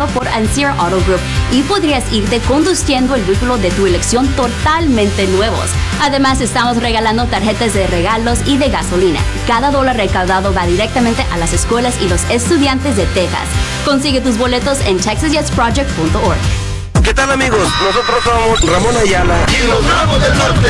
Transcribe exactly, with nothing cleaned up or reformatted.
respaldado por Ancir Auto Group y podrías irte conduciendo el vehículo de tu elección totalmente nuevos. Además, estamos regalando tarjetas de regalos y de gasolina. Cada dólar recaudado va directamente a las escuelas y los estudiantes de Texas. Consigue tus boletos en texas jets project punto org. ¿Qué tal, amigos? Nosotros somos Ramón Ayala y los Bravos del Norte.